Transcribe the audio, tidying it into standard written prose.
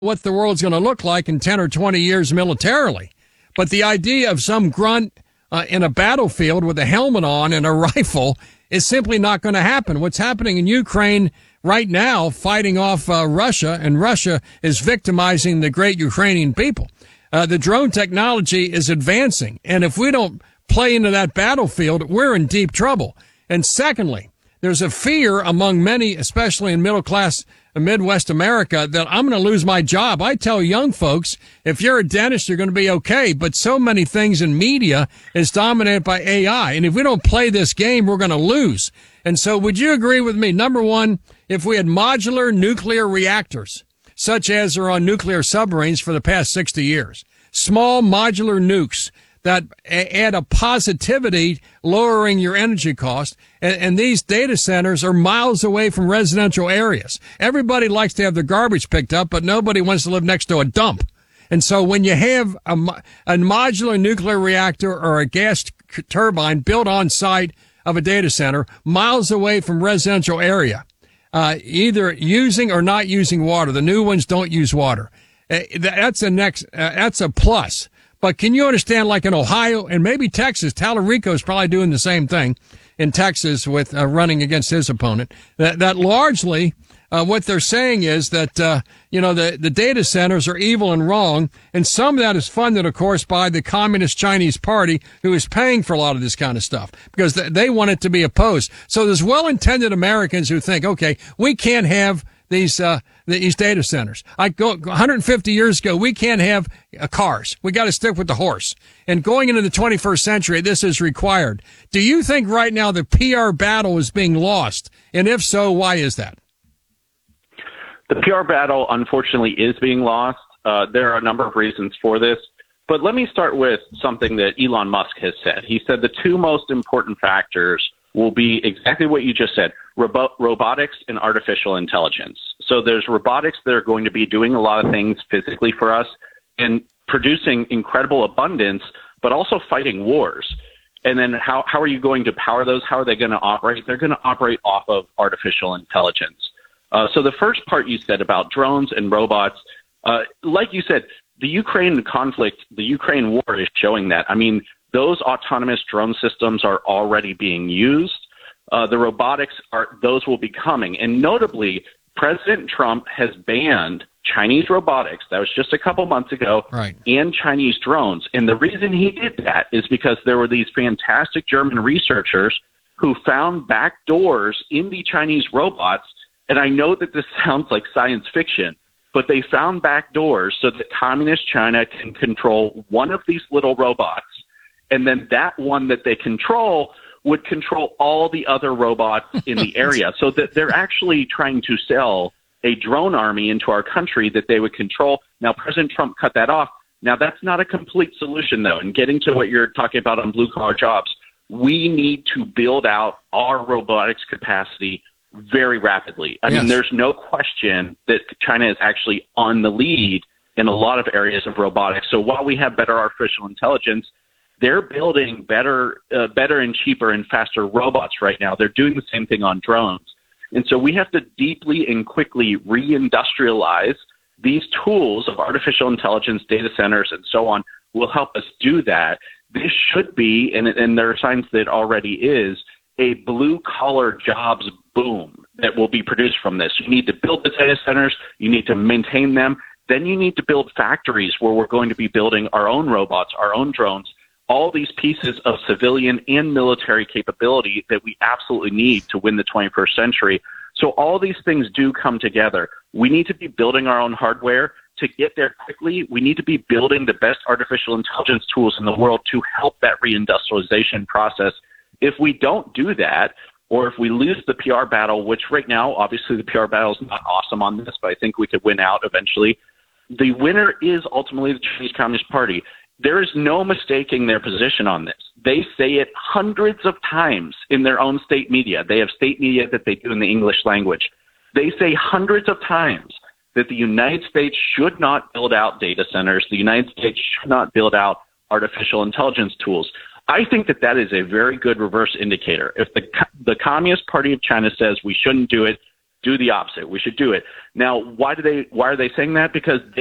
what the world's going to look like in 10 or 20 years militarily. But the idea of some grunt in a battlefield with a helmet on and a rifle is simply not going to happen. What's happening in Ukraine right now, fighting off Russia, and Russia is victimizing the great Ukrainian people. The drone technology is advancing, and if we don't play into that battlefield, we're in deep trouble. And secondly, there's a fear among many, especially in middle-class Midwest America, that I'm going to lose my job. I tell young folks, if you're a dentist, you're going to be okay. But so many things in media is dominated by AI. And if we don't play this game, we're going to lose. And so would you agree with me? Number one, if we had modular nuclear reactors, such as are on nuclear submarines for the past 60 years, small modular nukes that add a positivity, lowering your energy cost. And these data centers are miles away from residential areas. Everybody likes to have their garbage picked up, but nobody wants to live next to a dump. And so when you have a modular nuclear reactor or a gas turbine built on site of a data center, miles away from residential area, either using or not using water, the new ones don't use water. That's a plus. But can you understand, like in Ohio and maybe Texas, Tallarico is probably doing the same thing in Texas with running against his opponent, that largely what they're saying is that, the data centers are evil and wrong. And some of that is funded, of course, by the Communist Chinese Party, who is paying for a lot of this kind of stuff because they want it to be opposed. So there's well-intended Americans who think, okay, we can't have these data centers. 150 years ago, we can't have cars. We got to stick with the horse. And going into the 21st century, this is required. Do you think right now the PR battle is being lost? And if so, why is that? The PR battle, unfortunately, is being lost. There are a number of reasons for this. But let me start with something that Elon Musk has said. He said the two most important factors will be exactly what you just said, robotics and artificial intelligence. So there's robotics that are going to be doing a lot of things physically for us and producing incredible abundance, but also fighting wars. And then how are you going to power those? How are they going to operate? They're going to operate off of artificial intelligence. So the first part you said about drones and robots, like you said, the Ukraine conflict, the Ukraine war is showing that. I mean, those autonomous drone systems are already being used. The robotics those will be coming. And notably, President Trump has banned Chinese robotics. That was just a couple months ago, right, and Chinese drones. And the reason he did that is because there were these fantastic German researchers who found back doors in the Chinese robots. And I know that this sounds like science fiction, but they found back doors so that communist China can control one of these little robots. And then that one that they control would control all the other robots in the area. So that they're actually trying to sell a drone army into our country that they would control. Now, President Trump cut that off. Now, that's not a complete solution, though. And getting to what you're talking about on blue-collar jobs, we need to build out our robotics capacity very rapidly. I mean, there's no question that China is actually on the lead in a lot of areas of robotics. So while we have better artificial intelligence, they're building better and cheaper and faster robots right now. They're doing the same thing on drones. And so we have to deeply and quickly reindustrialize these tools of artificial intelligence, data centers, and so on will help us do that. This should be, and there are signs that it already is, a blue-collar jobs boom that will be produced from this. You need to build the data centers. You need to maintain them. Then you need to build factories where we're going to be building our own robots, our own drones, all these pieces of civilian and military capability that we absolutely need to win the 21st century. So all these things do come together. We need to be building our own hardware. To get there quickly, we need to be building the best artificial intelligence tools in the world to help that reindustrialization process. If we don't do that, or if we lose the PR battle, which right now, obviously the PR battle is not awesome on this, but I think we could win out eventually, the winner is ultimately the Chinese Communist Party. There is no mistaking their position on this. They say it hundreds of times in their own state media. They have state media that they do in the English language. They say hundreds of times that the United States should not build out data centers. The United States should not build out artificial intelligence tools. I think that that is a very good reverse indicator. If the Communist Party of China says we shouldn't do it, do the opposite. We should do it. Now, why are they saying that? Because they